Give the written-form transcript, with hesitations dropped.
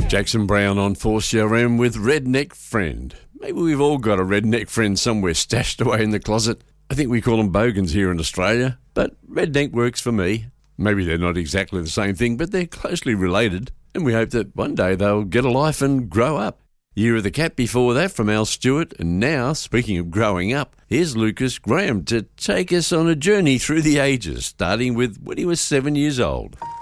Jackson Brown on 4CRM with Redneck Friend. Maybe we've all got a redneck friend somewhere stashed away in the closet. I think we call them bogans here in Australia, but redneck works for me. Maybe they're not exactly the same thing, but they're closely related, and we hope that one day they'll get a life and grow up. Year of the Cat before that from Al Stewart, and now, speaking of growing up, here's Lucas Graham to take us on a journey through the ages, starting with when he was 7 years old.